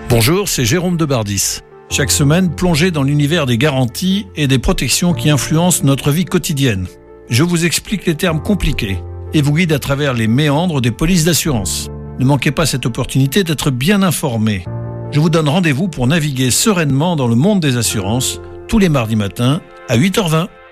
Bonjour, c'est Jérôme Debardis. Chaque semaine, plongez dans l'univers des garanties et des protections qui influencent notre vie quotidienne. Je vous explique les termes compliqués et vous guide à travers les méandres des polices d'assurance. Ne manquez pas cette opportunité d'être bien informé. Je vous donne rendez-vous pour naviguer sereinement dans le monde des assurances tous les mardis matins à 8h20.